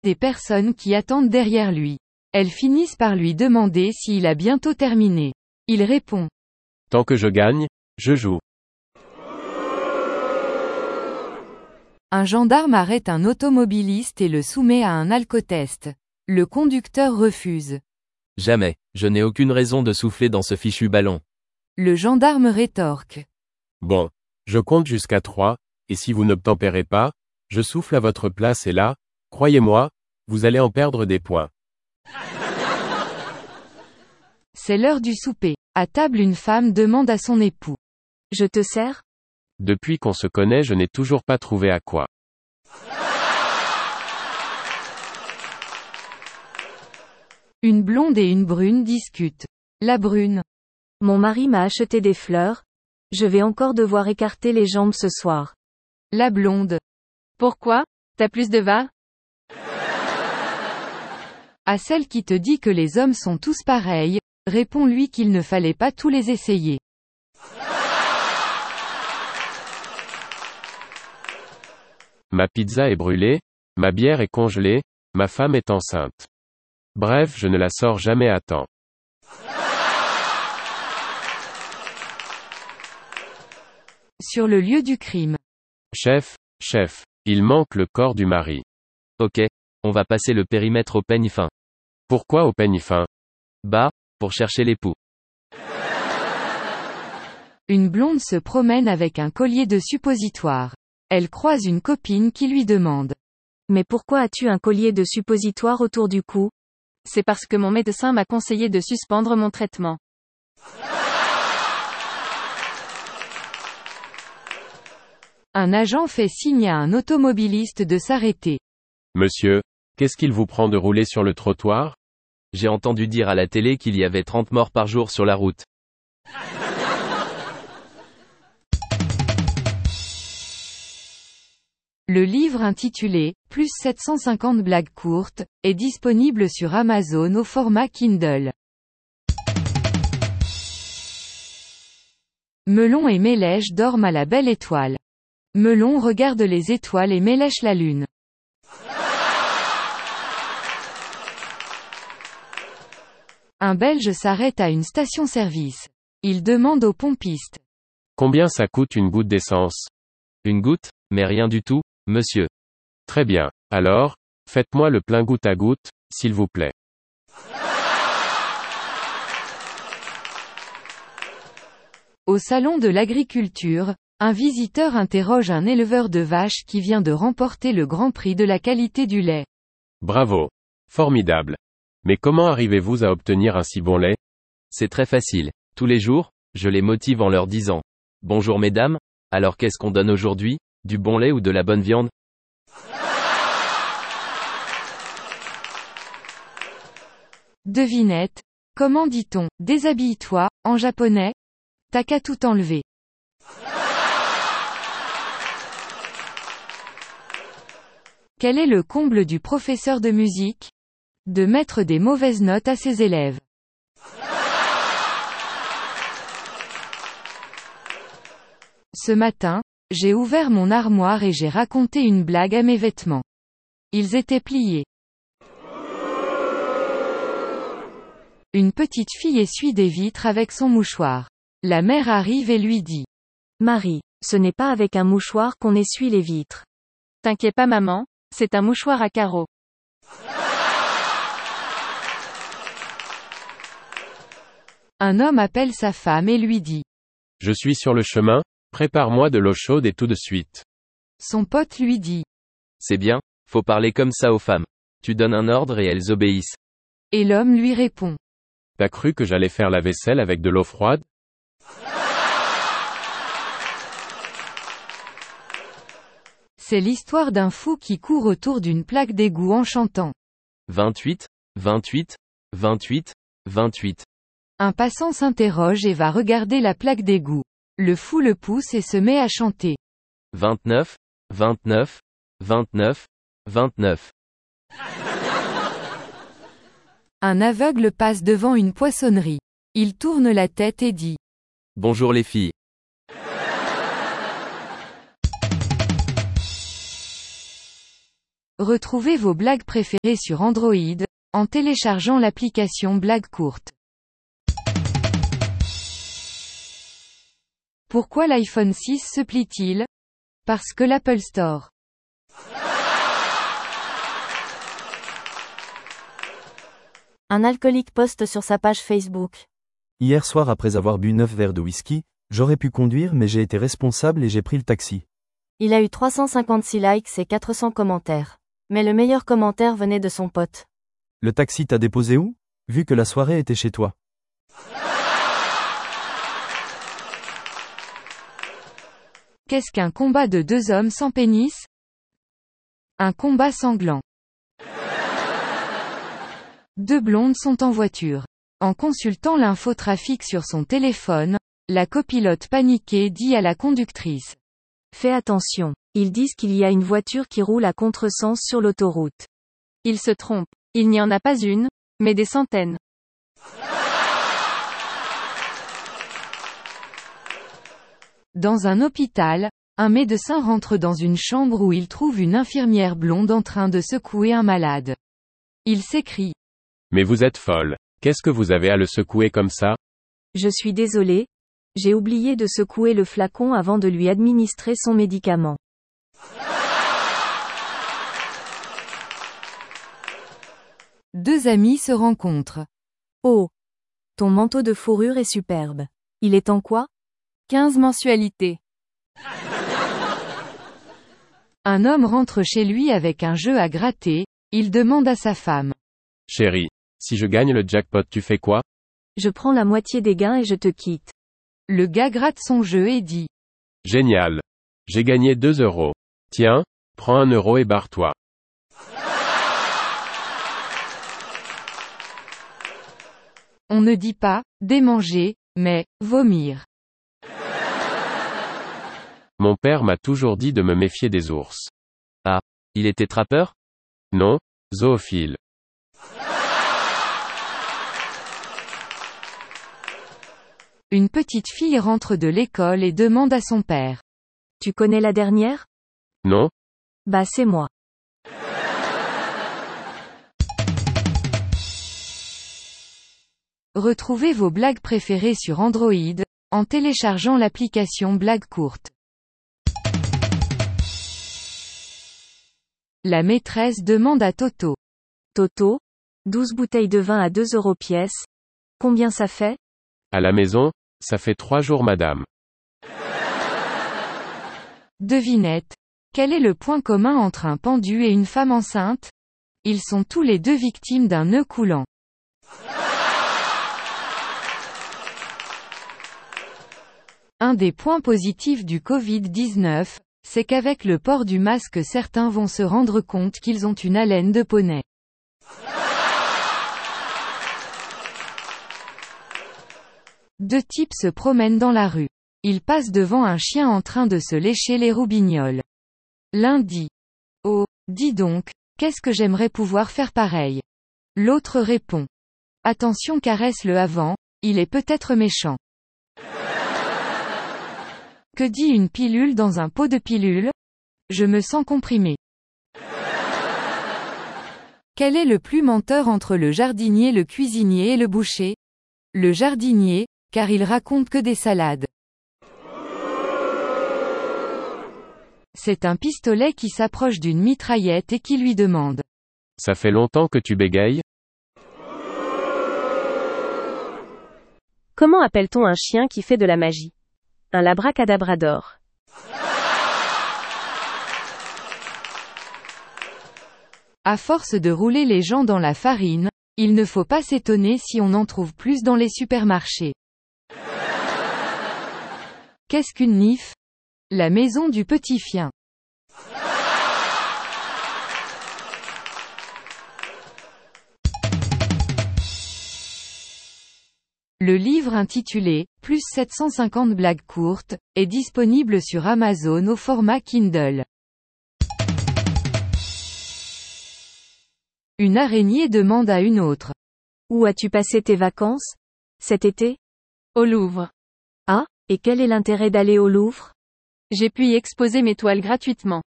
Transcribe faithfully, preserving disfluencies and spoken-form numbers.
des personnes qui attendent derrière lui. Elles finissent par lui demander s'il a bientôt terminé. Il répond. Tant que je gagne, je joue. Un gendarme arrête un automobiliste et le soumet à un alcotest. Le conducteur refuse. Jamais, je n'ai aucune raison de souffler dans ce fichu ballon. Le gendarme rétorque. Bon, je compte jusqu'à trois, et si vous n'obtempérez pas, je souffle à votre place et là, croyez-moi, vous allez en perdre des points. C'est l'heure du souper. À table, une femme demande à son époux. Je te sers ? Depuis qu'on se connaît, je n'ai toujours pas trouvé à quoi. Une blonde et une brune discutent. La brune. Mon mari m'a acheté des fleurs. Je vais encore devoir écarter les jambes ce soir. La blonde. Pourquoi ? T'as plus de va ? À celle qui te dit que les hommes sont tous pareils, réponds-lui qu'il ne fallait pas tous les essayer. Ma pizza est brûlée, ma bière est congelée, ma femme est enceinte. Bref, je ne la sors jamais à temps. Sur le lieu du crime. Chef, chef, il manque le corps du mari. Ok, on va passer le périmètre au peigne fin. Pourquoi au peigne fin ? Bah, pour chercher l'époux. Une blonde se promène avec un collier de suppositoire. Elle croise une copine qui lui demande. Mais pourquoi as-tu un collier de suppositoire autour du cou ? C'est parce que mon médecin m'a conseillé de suspendre mon traitement. Un agent fait signe à un automobiliste de s'arrêter. Monsieur, qu'est-ce qu'il vous prend de rouler sur le trottoir ? J'ai entendu dire à la télé qu'il y avait trente morts par jour sur la route. Le livre intitulé « Plus sept cent cinquante blagues courtes » est disponible sur Amazon au format Kindle. Melon et Mélèche dorment à la belle étoile. Melon regarde les étoiles et Mélèche la lune. Un Belge s'arrête à une station-service. Il demande au pompiste. Combien ça coûte une goutte d'essence ? Une goutte, mais rien du tout, monsieur. Très bien. Alors, faites-moi le plein goutte à goutte, s'il vous plaît. Au salon de l'agriculture, un visiteur interroge un éleveur de vaches qui vient de remporter le Grand Prix de la qualité du lait. Bravo. Formidable. Mais comment arrivez-vous à obtenir un si bon lait ? C'est très facile. Tous les jours, je les motive en leur disant. Bonjour mesdames, alors qu'est-ce qu'on donne aujourd'hui ? Du bon lait ou de la bonne viande ? Devinette. Comment dit-on « déshabille-toi » en japonais ? T'as qu'à tout enlever. Quel est le comble du professeur de musique ? De mettre des mauvaises notes à ses élèves. Ce matin, j'ai ouvert mon armoire et j'ai raconté une blague à mes vêtements. Ils étaient pliés. Une petite fille essuie des vitres avec son mouchoir. La mère arrive et lui dit. Marie, ce n'est pas avec un mouchoir qu'on essuie les vitres. T'inquiète pas maman, c'est un mouchoir à carreaux. Un homme appelle sa femme et lui dit. Je suis sur le chemin, prépare-moi de l'eau chaude et tout de suite. Son pote lui dit. C'est bien, faut parler comme ça aux femmes. Tu donnes un ordre et elles obéissent. Et l'homme lui répond. T'as cru que j'allais faire la vaisselle avec de l'eau froide ? C'est l'histoire d'un fou qui court autour d'une plaque d'égout en chantant. vingt-huit, vingt-huit, vingt-huit, vingt-huit. Un passant s'interroge et va regarder la plaque d'égout. Le fou le pousse et se met à chanter. vingt-neuf, vingt-neuf, vingt-neuf, vingt-neuf. Un aveugle passe devant une poissonnerie. Il tourne la tête et dit. Bonjour les filles. Retrouvez vos blagues préférées sur Android, en téléchargeant l'application Blagues courtes. Pourquoi l'iPhone six se plie-t-il? Parce que l'Apple Store. Un alcoolique poste sur sa page Facebook. Hier soir après avoir bu neuf verres de whisky, j'aurais pu conduire mais j'ai été responsable et j'ai pris le taxi. Il a eu trois cent cinquante-six likes et quatre cents commentaires. Mais le meilleur commentaire venait de son pote. Le taxi t'a déposé où? Vu que la soirée était chez toi. Qu'est-ce qu'un combat de deux hommes sans pénis? Un combat sanglant. Deux blondes sont en voiture. En consultant l'infotrafic sur son téléphone, la copilote paniquée dit à la conductrice: Fais attention, ils disent qu'il y a une voiture qui roule à contresens sur l'autoroute. Ils se trompent. Il n'y en a pas une, mais des centaines. Dans un hôpital, un médecin rentre dans une chambre où il trouve une infirmière blonde en train de secouer un malade. Il s'écrie: Mais vous êtes folle. Qu'est-ce que vous avez à le secouer comme ça? Je suis désolé. J'ai oublié de secouer le flacon avant de lui administrer son médicament. Deux amis se rencontrent. Oh! Ton manteau de fourrure est superbe. Il est en quoi? quinze mensualités. Un homme rentre chez lui avec un jeu à gratter, il demande à sa femme: Chérie, si je gagne le jackpot tu fais quoi? Je prends la moitié des gains et je te quitte. Le gars gratte son jeu et dit: Génial. J'ai gagné deux euros. Tiens, prends un euro et barre-toi. On ne dit pas « démanger », mais « vomir ». Mon père m'a toujours dit de me méfier des ours. Ah, il était trappeur? Non, zoophile. Une petite fille rentre de l'école et demande à son père: Tu connais la dernière? Non? Bah c'est moi. Retrouvez vos blagues préférées sur Android, en téléchargeant l'application Blagues courtes. La maîtresse demande à Toto: Toto, douze bouteilles de vin à deux euros pièce. Combien ça fait? À la maison, ça fait trois jours madame. Devinette. Quel est le point commun entre un pendu et une femme enceinte? Ils sont tous les deux victimes d'un nœud coulant. Un des points positifs du covid dix-neuf, c'est qu'avec le port du masque certains vont se rendre compte qu'ils ont une haleine de poney. Deux types se promènent dans la rue. Ils passent devant un chien en train de se lécher les roubignoles. L'un dit: Oh, dis donc, qu'est-ce que j'aimerais pouvoir faire pareil. L'autre répond: Attention, caresse-le avant, il est peut-être méchant. Que dit une pilule dans un pot de pilules? Je me sens comprimé. Quel est le plus menteur entre le jardinier, le cuisinier et le boucher? Le jardinier, car il raconte que des salades. C'est un pistolet qui s'approche d'une mitraillette et qui lui demande: Ça fait longtemps que tu bégayes? Comment appelle-t-on un chien qui fait de la magie? Un labracadabrador. À force de rouler les gens dans la farine, il ne faut pas s'étonner si on en trouve plus dans les supermarchés. Qu'est-ce qu'une N I F? La maison du petit chien. Le livre intitulé « Plus sept cent cinquante blagues courtes » est disponible sur Amazon au format Kindle. Une araignée demande à une autre: Où as-tu passé tes vacances? Cet été? Au Louvre. Ah, et quel est l'intérêt d'aller au Louvre? J'ai pu y exposer mes toiles gratuitement.